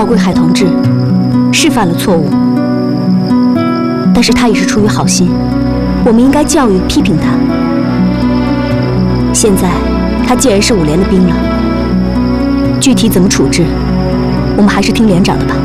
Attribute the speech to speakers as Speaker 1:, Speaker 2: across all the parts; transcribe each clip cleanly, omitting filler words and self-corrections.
Speaker 1: 赵贵海同志是犯了错误，但是他也是出于好心，我们应该教育批评他。现在他既然是5连的兵了，具体怎么处置，我们还是听连长的吧。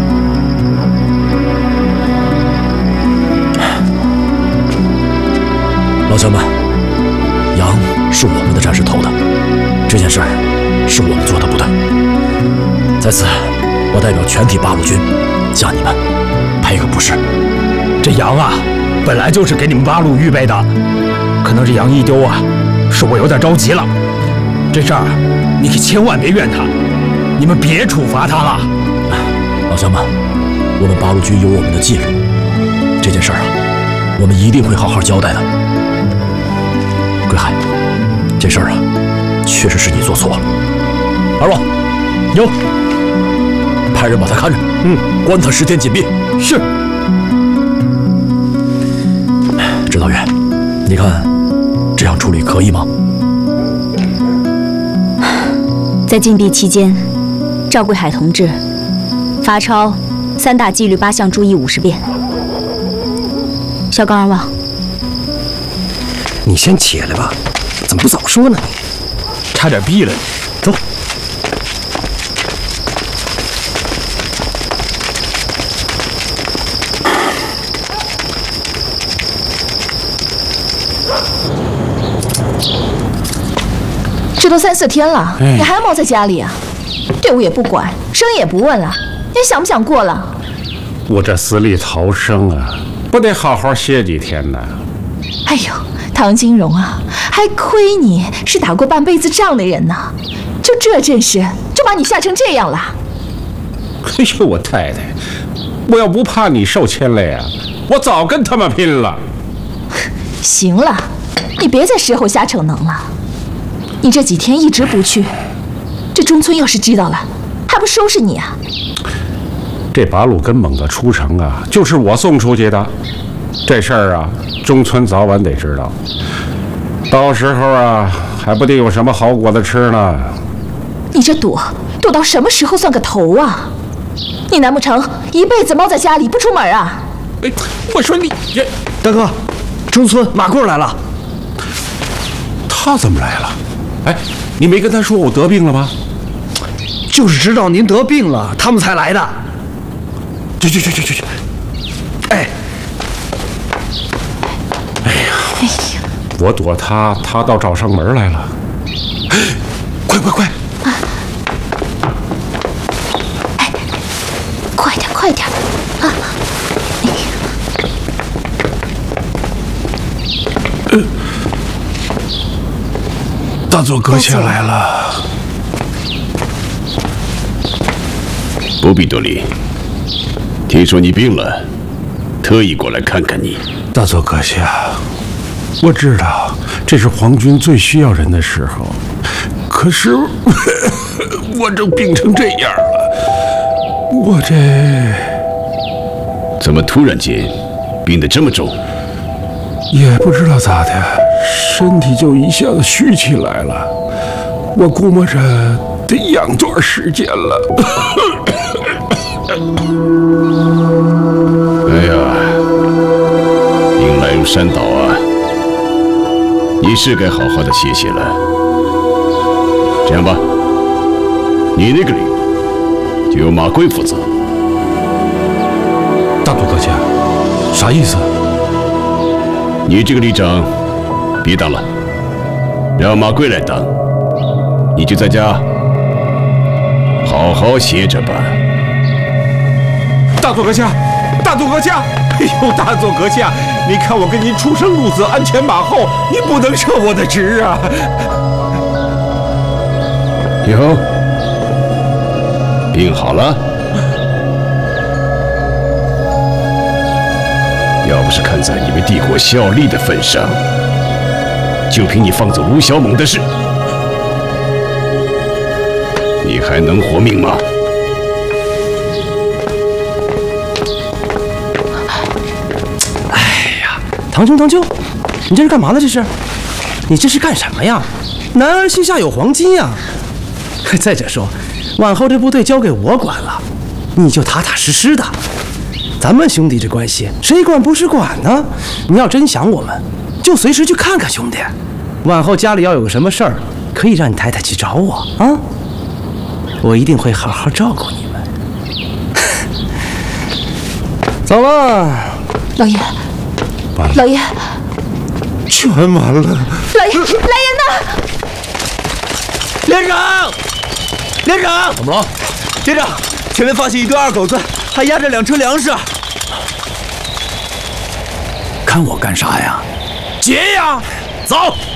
Speaker 2: 老乡们，杨是我们的战士投的，这件事儿是我们做的不对。在此，我代表全体八路军向你们赔个不是。
Speaker 3: 这羊啊，本来就是给你们八路预备的，可能这羊一丢啊，是我有点着急了。这事儿你可千万别怨他，你们别处罚他了。
Speaker 2: 老乡们，我们八路军有我们的纪律，这件事儿啊，我们一定会好好交代的。贵海，这事儿啊，确实是你做错了。二旺，
Speaker 3: 有，
Speaker 2: 派人把他看着，关他10天禁闭。
Speaker 3: 是。
Speaker 2: 指导员，你看这样处理可以吗？
Speaker 1: 在禁闭期间，赵贵海同志罚抄3大纪律8项注意50遍。小刚、二旺，
Speaker 4: 你先起来吧，怎么不早说呢？
Speaker 3: 差点毙了你。
Speaker 4: 走。
Speaker 5: 这都3、4天了，你还猫在家里啊？队伍也不管，生也不问了，你想不想过了？
Speaker 6: 我这死里逃生啊，不得好好歇几天呢？
Speaker 5: 哎呦，唐金荣啊，还亏你是打过半辈子仗的人呢，就这阵势就把你吓成这样了。
Speaker 6: 哎呦，我太太，我要不怕你受牵累啊，我早跟他们拼了。
Speaker 5: 行了，你别在事后瞎逞能了。你这几天一直不去，这中村要是知道了，还不收拾你啊？
Speaker 6: 这八路跟猛子出城啊，就是我送出去的。这事儿啊，中村早晚得知道。到时候啊，还不得有什么好果子吃呢？
Speaker 5: 你这躲到什么时候算个头啊？你难不成一辈子猫在家里不出门啊？
Speaker 6: 哎，我说你这
Speaker 4: 大哥，中村马贵来了。
Speaker 6: 他怎么来了？哎，你没跟他说我得病了吗？
Speaker 4: 就是知道您得病了，他们才来的。去！哎
Speaker 6: 呀，我躲他，他倒找上门来了。快！
Speaker 5: 哎，快点啊！
Speaker 6: 大佐阁下来了。
Speaker 7: 不必多礼。听说你病了，特意过来看看你。
Speaker 6: 大佐阁下，我知道这是皇军最需要人的时候，可是我正病成这样了，我这
Speaker 7: 怎么突然间病得这么重？
Speaker 6: 也不知道咋的，身体就一下子虚起来了。我估摸着得养段时间了。
Speaker 7: 哎呀，兵来如山倒啊！你是该好好的歇歇了。这样吧，你那个旅就由马贵负责。
Speaker 6: 大佐阁下，啥意思？
Speaker 7: 你这个旅长别当了，让马贵来当，你就在家好好歇着吧。
Speaker 6: 大佐阁下，大佐阁下，哎呦，大佐阁下，你看我跟您出生入死，鞍前马后，你不能撤我的职啊！
Speaker 7: 哟，病好了？要不是看在你为帝国效力的份上，就凭你放走卢小猛的事，你还能活命吗？
Speaker 4: 堂兄，你这是干嘛呢？这是，你这是干什么呀？男儿膝下有黄金呀！再者说，往后这部队交给我管了， 你就踏踏实实的。咱们兄弟这关系，谁管不是管呢？你要真想我们，就随时去看看兄弟。往后家里要有个什么事儿，可以让你太太去找我啊，我一定会好好照顾你们。走了，
Speaker 5: 老爷，老爷，
Speaker 6: 全完了。
Speaker 5: 老爷，来人呐！
Speaker 8: 连长，连长，
Speaker 2: 怎么了？
Speaker 8: 连长，前面发现一堆二狗子，还押着2车粮食。
Speaker 2: 看我干啥呀？劫呀！走！